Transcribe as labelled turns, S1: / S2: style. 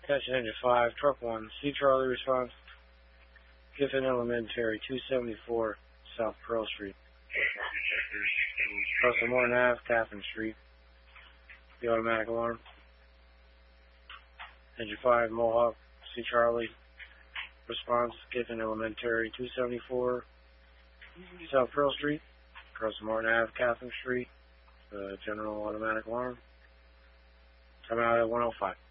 S1: Attention Engine 5, Truck 1, C Charlie response. Giffen Elementary, 274 South Pearl Street. Russell Morton Ave, Catherine Street. The automatic alarm. Engine 5, Mohawk, C Charlie. Response, Giffen Elementary, 274 South Pearl Street. Russell Morton Ave, Catherine Street. General automatic alarm. Come out at 105.